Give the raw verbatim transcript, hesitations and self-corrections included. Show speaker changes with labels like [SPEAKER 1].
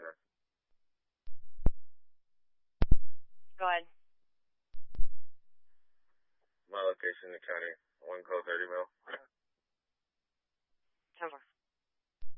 [SPEAKER 1] center.
[SPEAKER 2] Go ahead.
[SPEAKER 1] My location in the county, one code thirty mil.